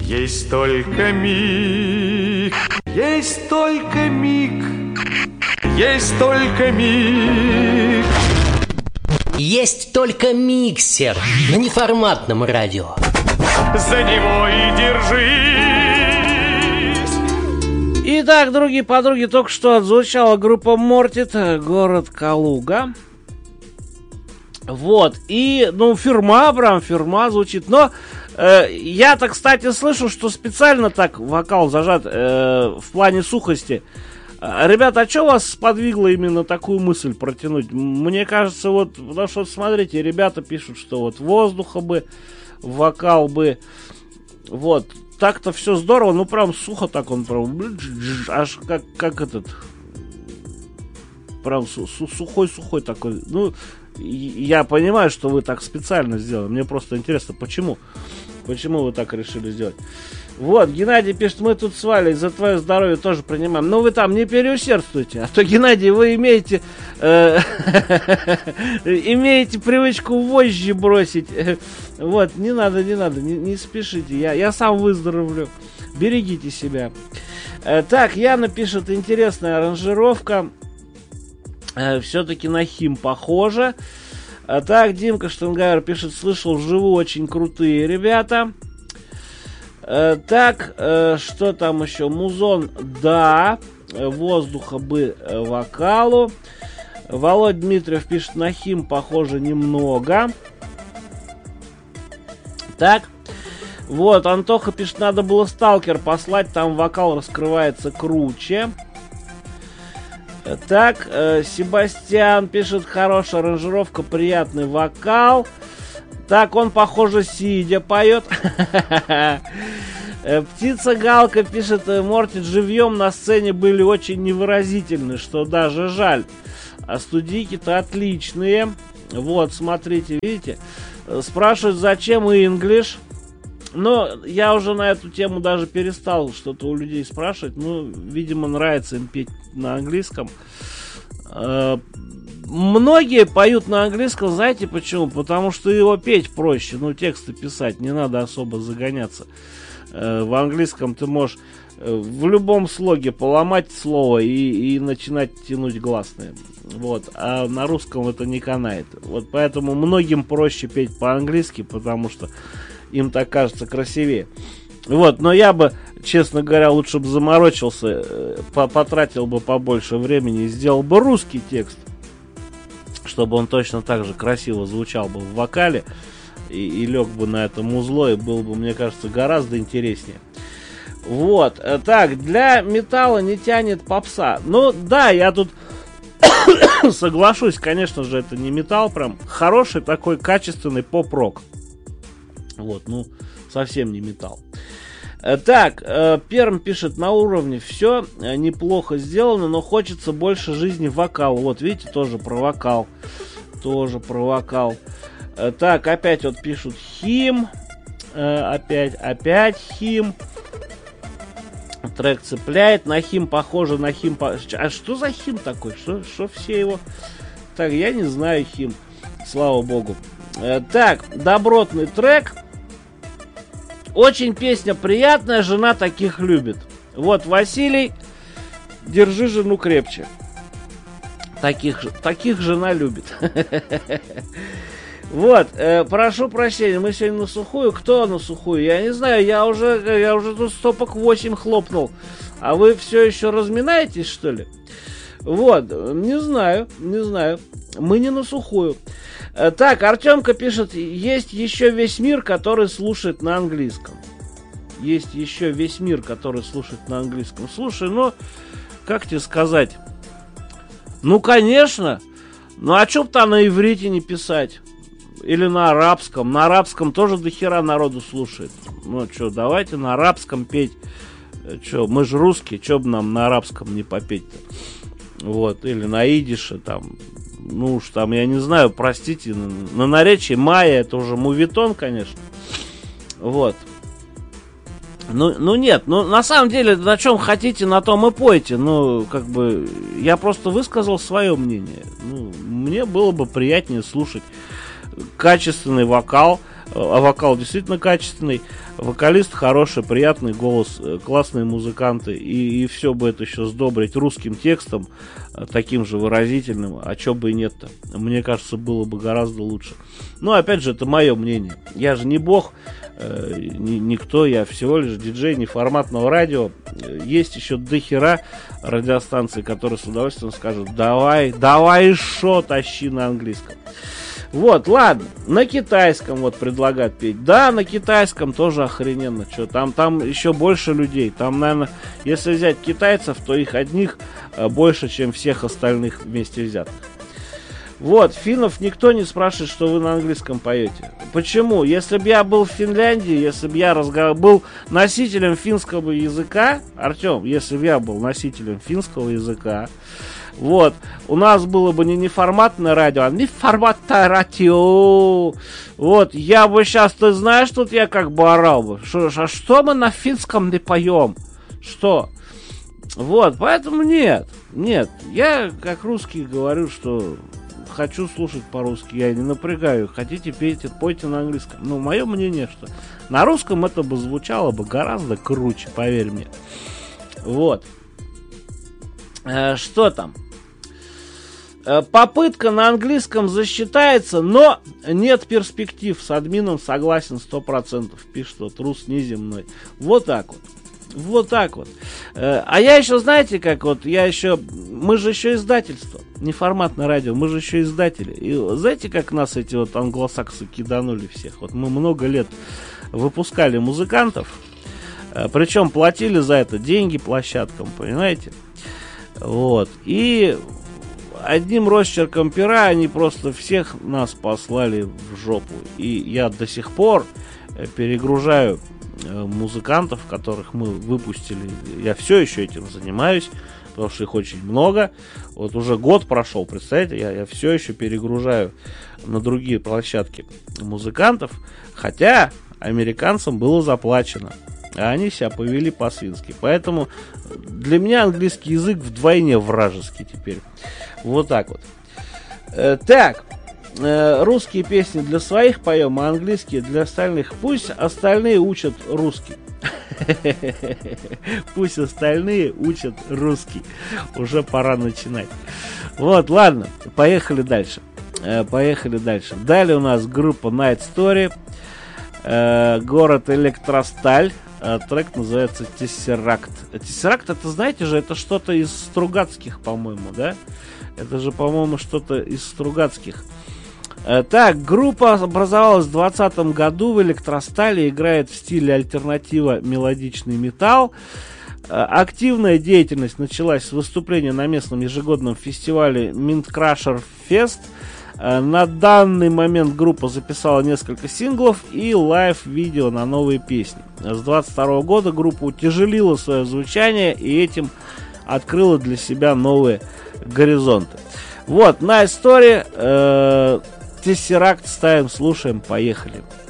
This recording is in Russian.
Есть только миг, есть только миг, есть только миг. Есть только миксер на неформатном радио. За него и держись. Итак, другие подруги, только что отзвучала группа Мортит, город Калуга. Вот, и, фирма звучит, но я-то, кстати, слышу, что специально так вокал зажат в плане сухости. Ребята, а что вас сподвигло именно такую мысль протянуть? Мне кажется, вот, потому что, смотрите, ребята пишут, что вот воздуха бы, вокал бы, вот, так-то все здорово, ну, прям сухо так он, прям, аж как этот, прям сухой-сухой такой, ну, я понимаю, что вы так специально сделали, мне просто интересно, почему вы так решили сделать. Вот, Геннадий пишет, мы тут с Валей за твое здоровье тоже принимаем. Но вы там не переусердствуйте. А то, Геннадий, вы имеете привычку вожжи бросить. Вот, не надо, не спешите. Я сам выздоровлю. Берегите себя. Так, Яна пишет, интересная аранжировка. Все-таки на Хим похоже. Так, Димка Штангайер пишет, слышал вживую, очень крутые ребята. Так, что там еще? Музон, да. Воздуха бы вокалу. Володь Дмитриев пишет, на Хим похоже немного. Так. Вот, Антоха пишет, надо было Сталкер послать, там вокал раскрывается круче. Так, Себастьян пишет, хорошая аранжировка, приятный вокал. Так, он, похоже, сидя поет. Птица Галка пишет, Мортит живьем на сцене были очень невыразительны, что даже жаль. А студийки-то отличные. Вот, смотрите, видите. Спрашивают, зачем English. Но я уже на эту тему даже перестал что-то у людей спрашивать. Ну, видимо, нравится им петь на английском. Многие поют на английском, знаете почему? Потому что его петь проще, ну, тексты писать, не надо особо загоняться. В английском ты можешь в любом слоге поломать слово и начинать тянуть гласные. Вот. А на русском это не канает. Вот поэтому многим проще петь по-английски, потому что им так кажется красивее. Вот, но я бы, честно говоря, лучше бы заморочился, потратил бы побольше времени и сделал бы русский текст, чтобы он точно так же красиво звучал бы в вокале и лег бы на это музло, и был бы, мне кажется, гораздо интереснее. Вот, так, для металла не тянет попса. Ну, да, я тут соглашусь, конечно же, это не металл, прям хороший такой качественный поп-рок. Вот, ну, совсем не металл. Так, Перм пишет, на уровне все неплохо сделано, но хочется больше жизни вокала. Вот, видите, тоже про вокал. Так, опять вот пишут Хим. Опять Хим. Трек цепляет. На Хим похоже, на Хим... А что за Хим такой? Что все его... Так, я не знаю Хим. Слава богу. Так, добротный трек. Очень песня приятная, жена таких любит. Вот, Василий, держи жену крепче. Таких жена любит. Вот, прошу прощения, мы сегодня на сухую. Кто на сухую? Я не знаю, я уже тут стопок 8 хлопнул. А вы все еще разминаетесь, что ли? Вот, не знаю. Мы не на сухую. Так, Артемка пишет, есть еще весь мир, который слушает на английском. Слушай, ну, как тебе сказать? Ну, конечно. Ну, а что бы-то на иврите не писать? Или на арабском. На арабском тоже дохера народу слушает. Ну, что, давайте на арабском петь. Что, мы же русские, что бы нам на арабском не попеть-то? Вот, или на идише там. Ну уж там, я не знаю, простите, на наречии майя это уже мувитон, конечно. Вот. Ну нет, ну на самом деле, на чем хотите, на том и пойте. Ну, как бы, я просто высказал свое мнение. Ну, мне было бы приятнее слушать качественный вокал, а вокал действительно качественный, вокалист хороший, приятный голос, классные музыканты, и все бы это еще сдобрить русским текстом, таким же выразительным, а чё бы и нет-то. Мне кажется, было бы гораздо лучше. Но, опять же, это мое мнение. Я же не бог, никто, я всего лишь диджей неформатного радио. Есть еще дохера радиостанций, которые с удовольствием скажут: давай шо тащи на английском. Вот, ладно, на китайском вот предлагают петь. Да, на китайском тоже охрененно. Что, там еще больше людей. Там, наверное, если взять китайцев, то их одних больше, чем всех остальных вместе взятых. Вот, финнов никто не спрашивает, что вы на английском поете. Почему? Если бы я был в Финляндии, если бы я был носителем финского языка, Артем, если бы я был носителем финского языка, вот, у нас было бы не неформатное радио, а неформатное радио. Вот, я бы сейчас, ты знаешь, тут я как бы орал бы. Что мы на финском не поем? Что? Вот, поэтому нет, я как русский говорю, что хочу слушать по-русски, я не напрягаю. Хотите, пойте на английском. Но мое мнение, что на русском это бы звучало бы гораздо круче, поверь мне. Вот. Что там? Попытка на английском засчитается, но нет перспектив. С админом согласен 100%. Пишет вот Рус Неземной. Вот так вот. Вот так вот. А я еще, знаете, как вот, мы же еще издательство, неформатное радио, мы же еще издатели. И знаете, как нас эти вот англосаксы киданули всех? Вот мы много лет выпускали музыкантов, причем платили за это деньги площадкам, понимаете? Вот. И одним росчерком пера они просто всех нас послали в жопу. И я до сих пор перегружаю музыкантов, которых мы выпустили. Я все еще этим занимаюсь, потому что их очень много. Вот уже год прошел, представляете, я все еще перегружаю на другие площадки музыкантов, хотя американцам было заплачено, а они себя повели по-свински. Поэтому для меня английский язык вдвойне вражеский теперь. Вот так вот. Так. Русские песни для своих поем, а английские для остальных. Пусть остальные учат русский. Пусть остальные учат русский. Уже пора начинать. Вот, ладно, поехали дальше. Далее у нас группа Night Story. Город Электросталь. Трек называется Tesseract. Tesseract, это, знаете же, это что-то из Стругацких, по-моему, да? Это же, по-моему, что-то из Стругацких. Так, группа образовалась в 2020 году в Электростале, играет в стиле альтернатива мелодичный металл. Активная деятельность началась с выступления на местном ежегодном фестивале Mint Crusher Fest. На данный момент группа записала несколько синглов и лайв-видео на новые песни. С 22 года группа утяжелила свое звучание и этим открыла для себя новые горизонты. Вот, Night Story, Tesseract ставим, слушаем, поехали.